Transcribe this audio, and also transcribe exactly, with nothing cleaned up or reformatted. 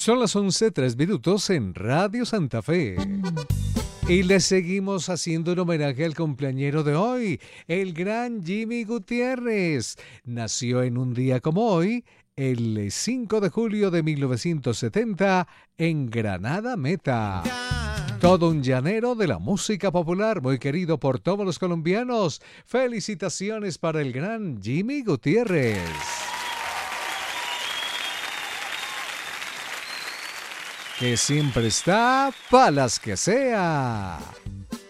Son las once tres minutos en Radio Santa Fe. Y le seguimos haciendo un homenaje al cumpleañero de hoy, el gran Jimmy Gutiérrez. Nació en un día como hoy, el cinco de julio de mil novecientos setenta, en Granada Meta. Todo un llanero de la música popular, muy querido por todos los colombianos. Felicitaciones para el gran Jimmy Gutiérrez. Que siempre está para las que sea.